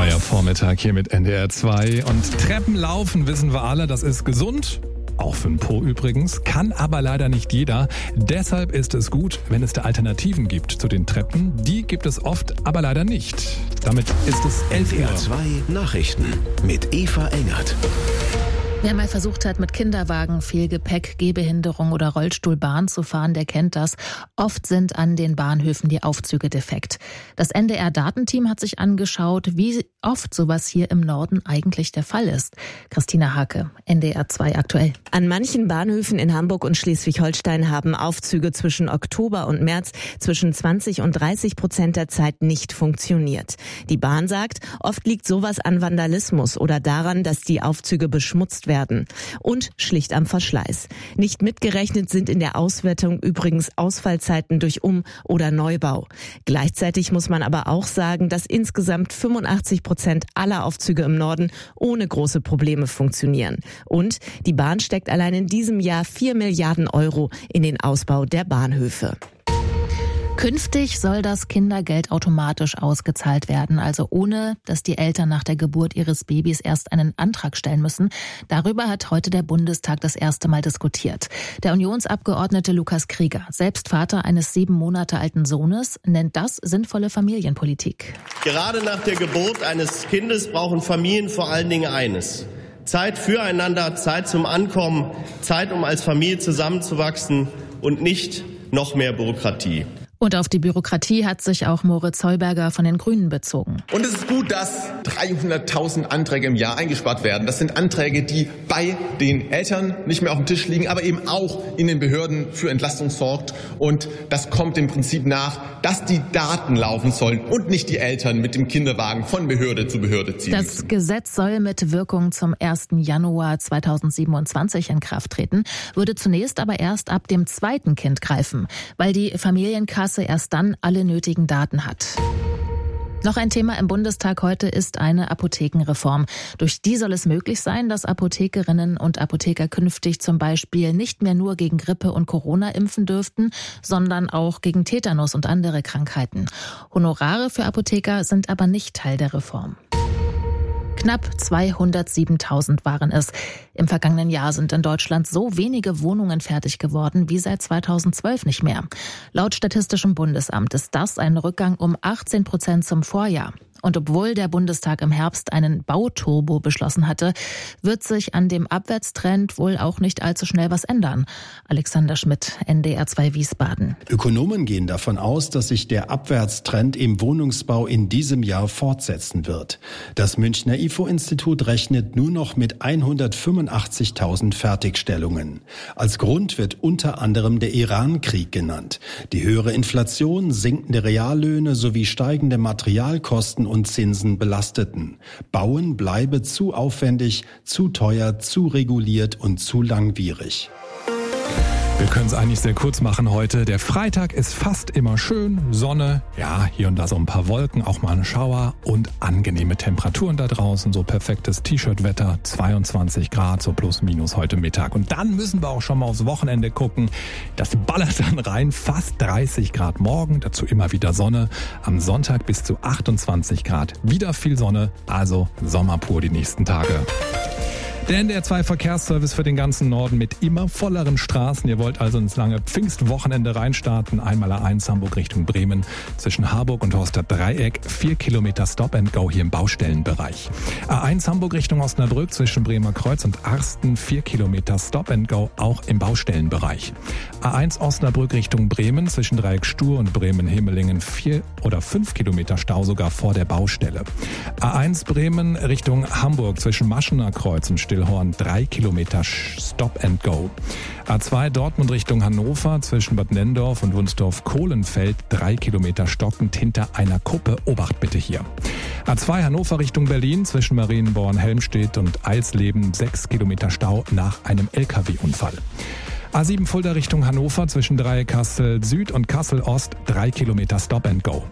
Freier Vormittag hier mit NDR 2 und Treppenlaufen wissen wir alle, das ist gesund. Auch für den Po übrigens, kann aber leider nicht jeder. Deshalb ist es gut, wenn es da Alternativen gibt zu den Treppen. Die gibt es oft, aber leider nicht. Damit ist es 11 Uhr. NDR 2 Nachrichten mit Eva Engert. Wer mal versucht hat, mit Kinderwagen, viel Gepäck, Gehbehinderung oder Rollstuhl Bahn zu fahren, der kennt das. Oft sind an den Bahnhöfen die Aufzüge defekt. Das NDR-Datenteam hat sich angeschaut, wie oft sowas hier im Norden eigentlich der Fall ist. Christina Hake, NDR 2 aktuell. An manchen Bahnhöfen in Hamburg und Schleswig-Holstein haben Aufzüge zwischen Oktober und März zwischen 20% und 30% der Zeit nicht funktioniert. Die Bahn sagt, oft liegt sowas an Vandalismus oder daran, dass die Aufzüge beschmutzt werden und schlicht am Verschleiß. Nicht mitgerechnet sind in der Auswertung übrigens Ausfallzeiten durch Um- oder Neubau. Gleichzeitig muss man aber auch sagen, dass insgesamt 85% aller Aufzüge im Norden ohne große Probleme funktionieren. Und die Bahn steckt allein in diesem Jahr 4 Milliarden Euro in den Ausbau der Bahnhöfe. Künftig soll das Kindergeld automatisch ausgezahlt werden, also ohne, dass die Eltern nach der Geburt ihres Babys erst einen Antrag stellen müssen. Darüber hat heute der Bundestag das erste Mal diskutiert. Der Unionsabgeordnete Lukas Krieger, selbst Vater eines 7 Monate alten Sohnes, nennt das sinnvolle Familienpolitik. Gerade nach der Geburt eines Kindes brauchen Familien vor allen Dingen eines: Zeit füreinander, Zeit zum Ankommen, Zeit, um als Familie zusammenzuwachsen und nicht noch mehr Bürokratie. Und auf die Bürokratie hat sich auch Moritz Heuberger von den Grünen bezogen. Und es ist gut, dass 300.000 Anträge im Jahr eingespart werden. Das sind Anträge, die bei den Eltern nicht mehr auf dem Tisch liegen, aber eben auch in den Behörden für Entlastung sorgt. Und das kommt im Prinzip nach, dass die Daten laufen sollen und nicht die Eltern mit dem Kinderwagen von Behörde zu Behörde ziehen. Das Gesetz soll mit Wirkung zum 1. Januar 2027 in Kraft treten, würde zunächst aber erst ab dem 2. Kind greifen, weil die Familienkasse erst dann alle nötigen Daten hat. Noch ein Thema im Bundestag heute ist eine Apothekenreform. Durch die soll es möglich sein, dass Apothekerinnen und Apotheker künftig zum Beispiel nicht mehr nur gegen Grippe und Corona impfen dürften, sondern auch gegen Tetanus und andere Krankheiten. Honorare für Apotheker sind aber nicht Teil der Reform. Knapp 207.000 waren es. Im vergangenen Jahr sind in Deutschland so wenige Wohnungen fertig geworden wie seit 2012 nicht mehr. Laut Statistischem Bundesamt ist das ein Rückgang um 18% zum Vorjahr. Und obwohl der Bundestag im Herbst einen Bauturbo beschlossen hatte, wird sich an dem Abwärtstrend wohl auch nicht allzu schnell was ändern. Alexander Schmidt, NDR 2 Wiesbaden. Ökonomen gehen davon aus, dass sich der Abwärtstrend im Wohnungsbau in diesem Jahr fortsetzen wird. Das Münchner IFO-Institut rechnet nur noch mit 185.000 Fertigstellungen. Als Grund wird unter anderem der Iran-Krieg genannt. Die höhere Inflation, sinkende Reallöhne sowie steigende Materialkosten und Zinsen belasteten. Bauen bleibe zu aufwendig, zu teuer, zu reguliert und zu langwierig. Wir können es eigentlich sehr kurz machen heute. Der Freitag ist fast immer schön. Sonne, ja, hier und da so ein paar Wolken, auch mal ein Schauer und angenehme Temperaturen da draußen. So perfektes T-Shirt-Wetter, 22 Grad, so plus minus heute Mittag. Und dann müssen wir auch schon mal aufs Wochenende gucken. Das ballert dann rein, fast 30 Grad morgen, dazu immer wieder Sonne. Am Sonntag bis zu 28 Grad, wieder viel Sonne, also Sommer pur die nächsten Tage. Der NDR 2 Verkehrsservice für den ganzen Norden mit immer volleren Straßen. Ihr wollt also ins lange Pfingstwochenende reinstarten. Einmal A1 Hamburg Richtung Bremen. Zwischen Harburg und Horster Dreieck 4 Kilometer Stop and Go hier im Baustellenbereich. A1 Hamburg Richtung Osnabrück zwischen Bremer Kreuz und Arsten 4 Kilometer Stop and Go auch im Baustellenbereich. A1 Osnabrück Richtung Bremen zwischen Dreieck Stur und Bremen-Himmelingen 4 oder 5 Kilometer Stau sogar vor der Baustelle. A1 Bremen Richtung Hamburg zwischen Maschener Kreuz und Stillhorn 3 Kilometer Stop and Go. A2 Dortmund Richtung Hannover zwischen Bad Nendorf und Wunsdorf-Kohlenfeld 3 Kilometer stockend hinter einer Kuppe. Obacht bitte hier. A2 Hannover Richtung Berlin zwischen Marienborn-Helmstedt und Eisleben 6 Kilometer Stau nach einem LKW-Unfall. A7 Fulda Richtung Hannover zwischen Dreieck Kassel Süd und Kassel Ost 3 Kilometer Stop and Go.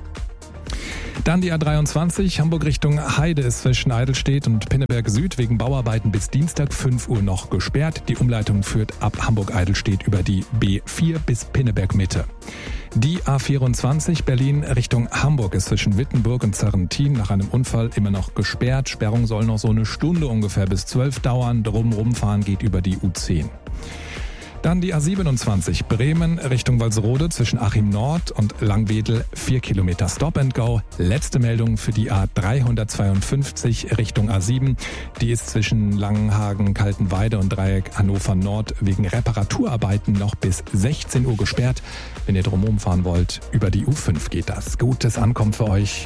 Dann die A23, Hamburg Richtung Heide ist zwischen Eidelstedt und Pinneberg Süd wegen Bauarbeiten bis Dienstag 5 Uhr noch gesperrt. Die Umleitung führt ab Hamburg-Eidelstedt über die B4 bis Pinneberg Mitte. Die A24 Berlin Richtung Hamburg ist zwischen Wittenburg und Sarrentin nach einem Unfall immer noch gesperrt. Sperrung soll noch so eine Stunde ungefähr bis 12 dauern. Rumfahren geht über die U10. Dann die A27 Bremen Richtung Walsrode zwischen Achim Nord und Langwedel 4 Kilometer Stop and Go. Letzte Meldung für die A352 Richtung A7. Die ist zwischen Langenhagen, Kaltenweide und Dreieck Hannover Nord wegen Reparaturarbeiten noch bis 16 Uhr gesperrt. Wenn ihr drumherum fahren wollt, über die U5 geht das. Gutes Ankommen für euch.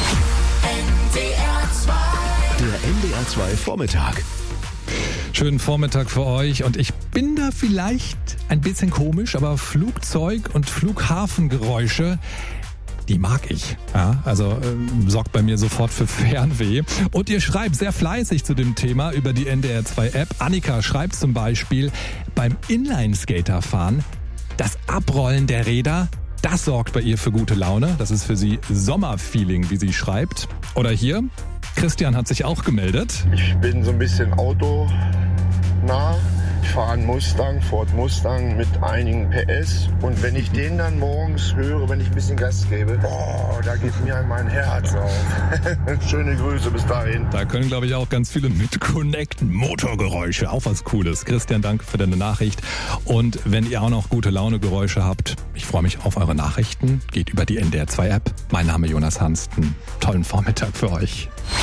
Der NDR 2 Vormittag. Schönen Vormittag für euch und ich bin da vielleicht ein bisschen komisch, aber Flugzeug- und Flughafengeräusche, die mag ich. Ja, also sorgt bei mir sofort für Fernweh. Und ihr schreibt sehr fleißig zu dem Thema über die NDR 2 App. Annika schreibt zum Beispiel, beim Inlineskaterfahren, das Abrollen der Räder, das sorgt bei ihr für gute Laune. Das ist für sie Sommerfeeling, wie sie schreibt. Oder hier, Christian hat sich auch gemeldet. Ich bin so ein bisschen autonah. Ich fahre einen Mustang, Ford Mustang mit einigen PS. Und wenn ich den dann morgens höre, wenn ich ein bisschen Gas gebe, da geht mir mein Herz auf. Schöne Grüße, bis dahin. Da können, glaube ich, auch ganz viele mit connecten. Motorgeräusche, auch was Cooles. Christian, danke für deine Nachricht. Und wenn ihr auch noch gute Laune-Geräusche habt, ich freue mich auf eure Nachrichten. Geht über die NDR 2 App. Mein Name ist Jonas Hansten. Tollen Vormittag für euch.